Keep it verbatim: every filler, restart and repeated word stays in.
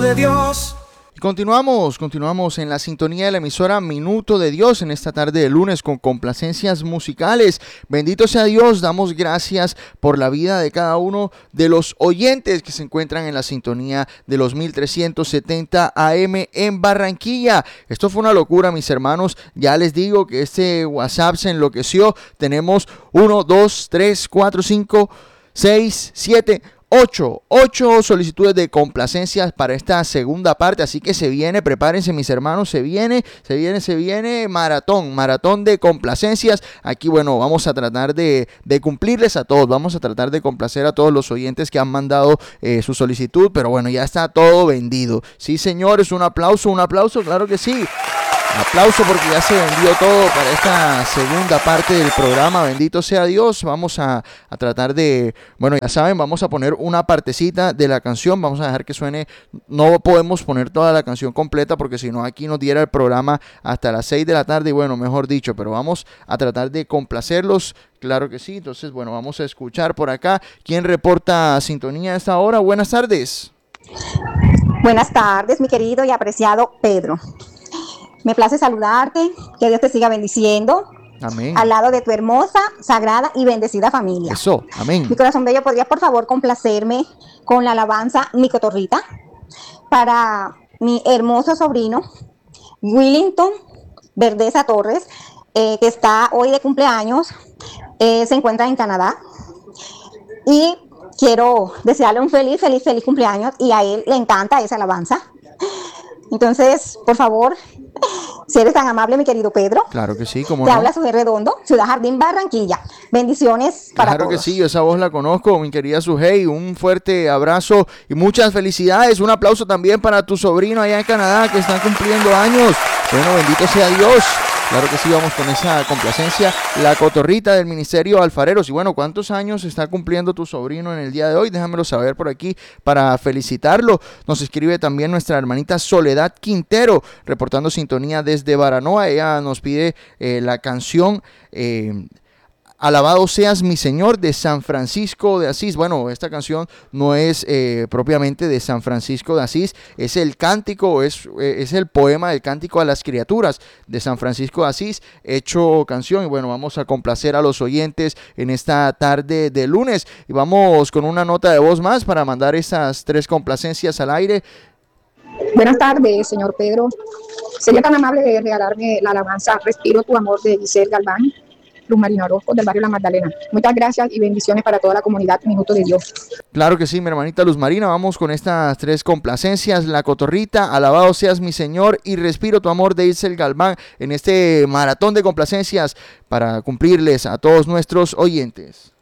de Dios. Continuamos, continuamos en la sintonía de la emisora Minuto de Dios en esta tarde de lunes con complacencias musicales. Bendito sea Dios, damos gracias por la vida de cada uno de los oyentes que se encuentran en la sintonía de los mil trescientos setenta A M en Barranquilla. Esto fue una locura, mis hermanos. Ya les digo que este WhatsApp se enloqueció. Tenemos uno, dos, tres, cuatro, cinco, seis, siete... Ocho, ocho solicitudes de complacencias para esta segunda parte, así que se viene, prepárense mis hermanos, se viene, se viene, se viene maratón, maratón de complacencias. Aquí, bueno, vamos a tratar de, de cumplirles a todos, vamos a tratar de complacer a todos los oyentes que han mandado eh, su solicitud, pero bueno, ya está todo vendido. Sí, señores, un aplauso, un aplauso, claro que sí. Aplauso porque ya se vendió todo para esta segunda parte del programa. Bendito sea Dios. Vamos a, a tratar de, bueno, ya saben, vamos a poner una partecita de la canción. Vamos a dejar que suene. No podemos poner toda la canción completa porque si no aquí nos diera el programa hasta las seis de la tarde y bueno, mejor dicho, pero vamos a tratar de complacerlos. Claro que sí. Entonces, bueno, vamos a escuchar por acá. ¿Quién reporta sintonía a esta hora? Buenas tardes. Buenas tardes, mi querido y apreciado Pedro. Me place saludarte, que Dios te siga bendiciendo. Amén. Al lado de tu hermosa, sagrada y bendecida familia. Eso, amén. Mi corazón bello, ¿podrías por favor complacerme con la alabanza Mi Cotorrita? Para mi hermoso sobrino, Willington Verdeza Torres, eh, que está hoy de cumpleaños, eh, se encuentra en Canadá. Y quiero desearle un feliz, feliz, feliz cumpleaños, y a él le encanta esa alabanza. Entonces, por favor, si eres tan amable, mi querido Pedro. Claro que sí, como Te no. habla Sujei Redondo, Ciudad Jardín, Barranquilla. Bendiciones para claro todos. Claro que sí, yo esa voz la conozco, mi querida Sujei. Un fuerte abrazo y muchas felicidades. Un aplauso también para tu sobrino allá en Canadá que están cumpliendo años. Bueno, bendito sea Dios. Claro que sí, vamos con esa complacencia. La Cotorrita del Ministerio Alfareros. Y bueno, ¿cuántos años está cumpliendo tu sobrino en el día de hoy? Déjamelo saber por aquí para felicitarlo. Nos escribe también nuestra hermanita Soledad Quintero, reportando sintonía desde Baranoa. Ella nos pide eh, la canción... Eh, Alabado seas mi Señor de San Francisco de Asís. Bueno, esta canción no es eh, propiamente de San Francisco de Asís, es el cántico, es, eh, es el poema del cántico a las criaturas de San Francisco de Asís, hecho canción. Y bueno, vamos a complacer a los oyentes en esta tarde de lunes. Y vamos con una nota de voz más para mandar esas tres complacencias al aire. Buenas tardes, señor Pedro. ¿Sería tan amable de regalarme la alabanza Respiro tu amor de Giselle Galván? Luz Marina Orozco, del barrio La Magdalena. Muchas gracias y bendiciones para toda la comunidad Minuto de Dios. Claro que sí, mi hermanita Luz Marina. Vamos con estas tres complacencias. La Cotorrita, Alabado seas mi Señor y Respiro tu amor de Giselle Galván en este maratón de complacencias para cumplirles a todos nuestros oyentes.